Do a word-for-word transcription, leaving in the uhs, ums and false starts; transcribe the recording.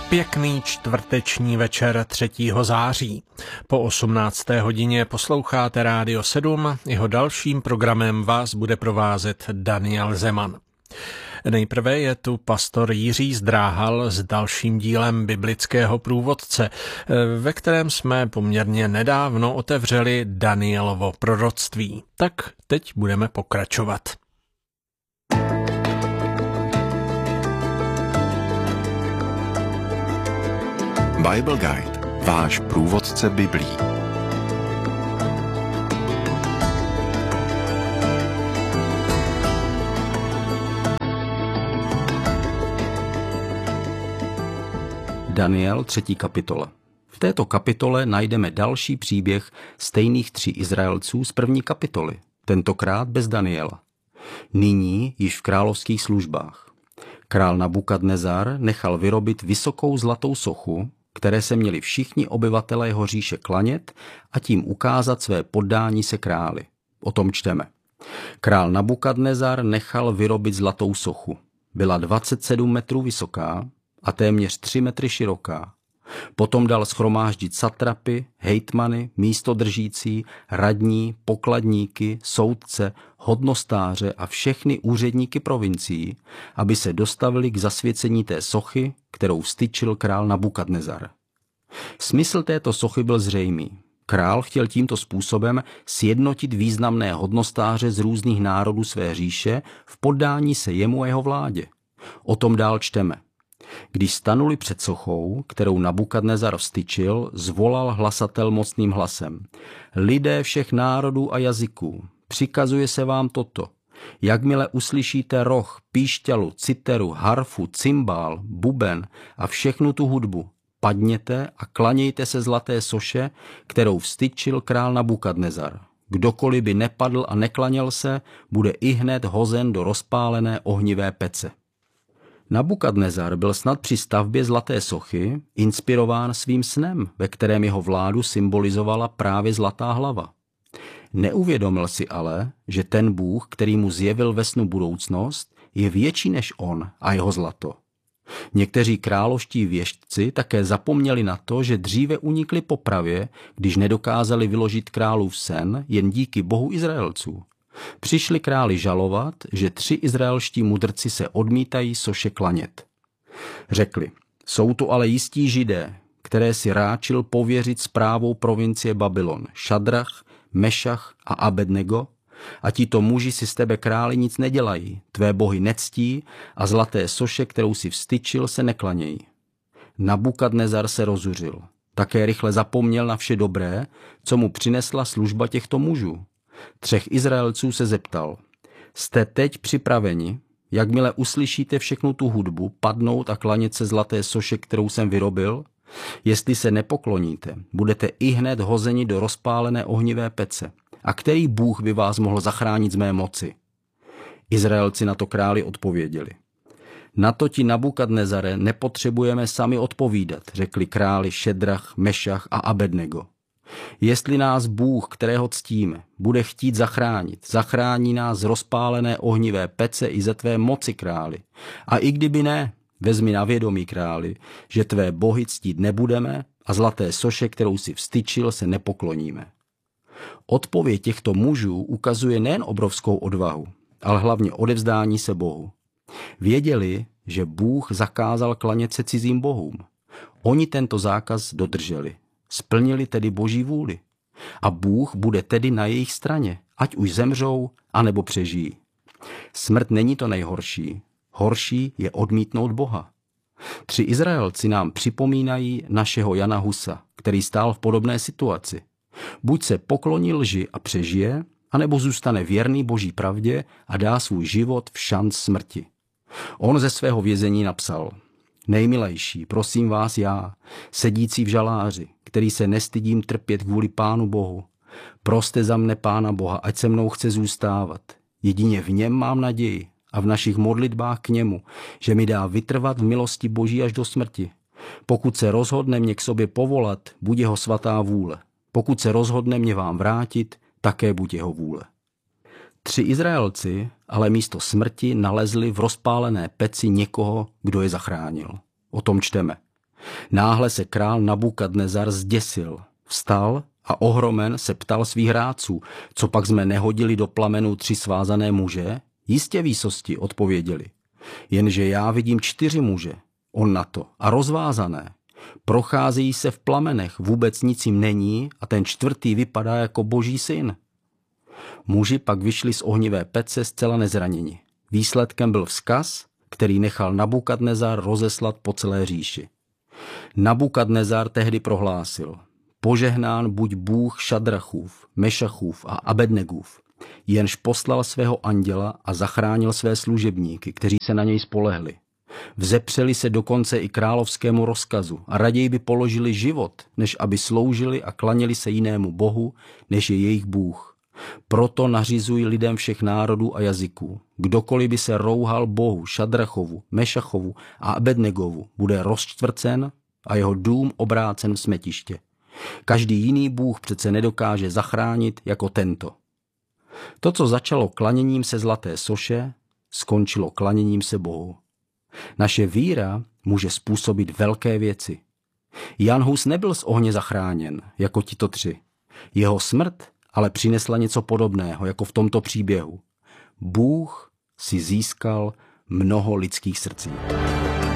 Pěkný čtvrteční večer třetího září. Po osmnácté hodině posloucháte Rádio sedm, jeho dalším programem vás bude provázet Daniel Zeman. Nejprve je tu pastor Jiří Zdráhal s dalším dílem biblického průvodce, ve kterém jsme poměrně nedávno otevřeli Danielovo proroctví. Tak teď budeme pokračovat. Bible Guide, váš průvodce biblí. Daniel, třetí kapitola. V této kapitole najdeme další příběh stejných tří Izraelců z první kapitoly, tentokrát bez Daniela. Nyní již v královských službách. Král Nabukadnezar nechal vyrobit vysokou zlatou sochu, které se měli všichni obyvatelé jeho říše klanět a tím ukázat své poddání se králi. O tom čteme. Král Nabukadnezar nechal vyrobit zlatou sochu. Byla dvacet sedm metrů vysoká a téměř tři metry široká. Potom dal shromáždit satrapy, hejtmany, místodržící, radní, pokladníky, soudce, hodnostáře a všechny úředníky provincií, aby se dostavili k zasvěcení té sochy, kterou vztyčil král Nabukadnezar. Smysl této sochy byl zřejmý. Král chtěl tímto způsobem sjednotit významné hodnostáře z různých národů své říše v poddání se jemu a jeho vládě. O tom dál čteme. Když stanuli před sochou, kterou Nabukadnezar vztyčil, zvolal hlasatel mocným hlasem. Lidé všech národů a jazyků, přikazuje se vám toto. Jakmile uslyšíte roh, píšťalu, citeru, harfu, cymbál, buben a všechnu tu hudbu, padněte a klanějte se zlaté soše, kterou vztyčil král Nabukadnezar. Kdokoliv by nepadl a neklaněl se, bude ihned hozen do rozpálené ohnivé pece. Nabukadnezar byl snad při stavbě zlaté sochy inspirován svým snem, ve kterém jeho vládu symbolizovala právě zlatá hlava. Neuvědomil si ale, že ten Bůh, který mu zjevil ve snu budoucnost, je větší než on a jeho zlato. Někteří královští věštci také zapomněli na to, že dříve unikli popravě, když nedokázali vyložit králův sen jen díky Bohu Izraelců. Přišli králi žalovat, že tři izraelští mudrci se odmítají soše klanět. Řekli, jsou to ale jistí Židé, které si ráčil pověřit správou provincie Babylon, Šadrach, Mešach a Abednego, a tito muži si z tebe králi nic nedělají, tvé bohy nectí a zlaté soše, kterou si vztyčil, se neklanějí. Nabukadnezar se rozuřil. Také rychle zapomněl na vše dobré, co mu přinesla služba těchto mužů. Třech Izraelců se zeptal, jste teď připraveni, jakmile uslyšíte všechnu tu hudbu, padnout a klanět se zlaté soše, kterou jsem vyrobil? Jestli se nepokloníte, budete ihned hozeni do rozpálené ohnivé pece. A který Bůh by vás mohl zachránit z mé moci? Izraelci na to králi odpověděli. Na to ti Nabukadnezare nepotřebujeme sami odpovídat, řekli králi Šedrach, Mešach a Abednego. Jestli nás Bůh, kterého ctíme, bude chtít zachránit, zachrání nás z rozpálené ohnivé pece i ze tvé moci, králi. A i kdyby ne, vezmi na vědomí, králi, že tvé bohy ctít nebudeme a zlaté soše, kterou si vztyčil, se nepokloníme. Odpověď těchto mužů ukazuje nejen obrovskou odvahu, ale hlavně odevzdání se Bohu. Věděli, že Bůh zakázal klanět se cizím bohům. Oni tento zákaz dodrželi. Splnili tedy Boží vůli. A Bůh bude tedy na jejich straně, ať už zemřou, anebo přežijí. Smrt není to nejhorší. Horší je odmítnout Boha. Tři Izraelci nám připomínají našeho Jana Husa, který stál v podobné situaci. Buď se pokloní lži a přežije, anebo zůstane věrný Boží pravdě a dá svůj život v šanc smrti. On ze svého vězení napsal, nejmilejší, prosím vás já, sedící v žaláři, který se nestydím trpět kvůli Pánu Bohu. Proste za mne Pána Boha, ať se mnou chce zůstávat. Jedině v něm mám naději a v našich modlitbách k němu, že mi dá vytrvat v milosti Boží až do smrti. Pokud se rozhodne mě k sobě povolat, buď jeho svatá vůle. Pokud se rozhodne mě vám vrátit, také buď jeho vůle. Tři Izraelci ale místo smrti nalezli v rozpálené peci někoho, kdo je zachránil. O tom čteme. Náhle se král Nabukadnezar zděsil, vstal a ohromen se ptal svých rádců, co pak jsme nehodili do plamenu tři svázané muže? Jistě výsosti, odpověděli. Jenže já vidím čtyři muže, on na to, a rozvázané. Procházejí se v plamenech, vůbec nic jim není a ten čtvrtý vypadá jako boží syn. Muži pak vyšli z ohnivé pece zcela nezraněni. Výsledkem byl vzkaz, který nechal Nabukadnezar rozeslat po celé říši. Nabukadnezar tehdy prohlásil: Požehnán buď Bůh Šadrachův, Mešachův a Abednegův, jenž poslal svého anděla a zachránil své služebníky, kteří se na něj spolehli. Vzepřeli se dokonce i královskému rozkazu a raději by položili život, než aby sloužili a klaněli se jinému bohu, než je jejich Bůh. Proto nařizují lidem všech národů a jazyků. Kdokoliv by se rouhal bohu Šadrachovu, Mešachovu a Abednegovu, bude rozčtvrcen a jeho dům obrácen v smetiště. Každý jiný bůh přece nedokáže zachránit jako tento. To, co začalo klaněním se zlaté soše, skončilo klaněním se Bohu. Naše víra může způsobit velké věci. Jan Hus nebyl z ohně zachráněn, jako tito tři. Jeho smrt ale přinesla něco podobného, jako v tomto příběhu. Bůh si získal mnoho lidských srdcí.